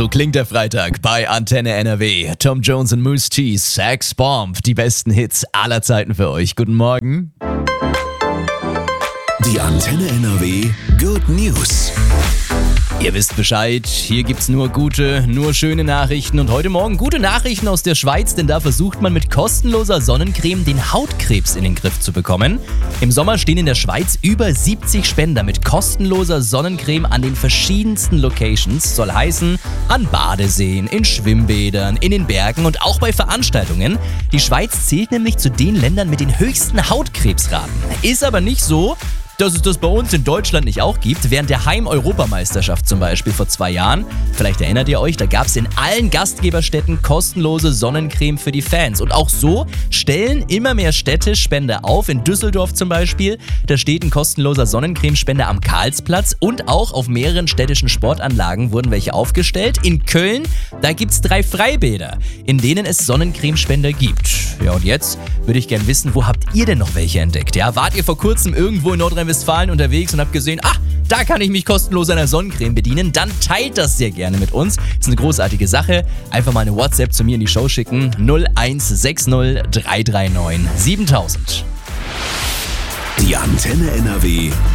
So klingt der Freitag bei Antenne NRW. Tom Jones und Moose T, Sex Bomb, die besten Hits aller Zeiten für euch. Guten Morgen. Die Antenne NRW Good News. Ihr wisst Bescheid, hier gibt's nur gute, nur schöne Nachrichten und heute Morgen gute Nachrichten aus der Schweiz, denn da versucht man mit kostenloser Sonnencreme den Hautkrebs in den Griff zu bekommen. Im Sommer stehen in der Schweiz über 70 Spender mit kostenloser Sonnencreme an den verschiedensten Locations, soll heißen an Badeseen, in Schwimmbädern, in den Bergen und auch bei Veranstaltungen. Die Schweiz zählt nämlich zu den Ländern mit den höchsten Hautkrebsraten. Ist aber nicht so, dass es das bei uns in Deutschland nicht auch gibt. Während der Heim-Europameisterschaft zum Beispiel vor 2 Jahren, vielleicht erinnert ihr euch, da gab es in allen Gastgeberstädten kostenlose Sonnencreme für die Fans. Und auch so stellen immer mehr Städte Spender auf. In Düsseldorf zum Beispiel, da steht ein kostenloser Sonnencremespender am Karlsplatz und auch auf mehreren städtischen Sportanlagen wurden welche aufgestellt. In Köln, da gibt es 3 Freibäder, in denen es Sonnencremespender gibt. Ja, und jetzt würde ich gern wissen, wo habt ihr denn noch welche entdeckt? Ja, wart ihr vor kurzem irgendwo in Nordrhein-Westfalen unterwegs und habt gesehen, da kann ich mich kostenlos einer Sonnencreme bedienen, dann teilt das sehr gerne mit uns. Ist eine großartige Sache. Einfach mal eine WhatsApp zu mir in die Show schicken. 0160 339 7000. Die Antenne NRW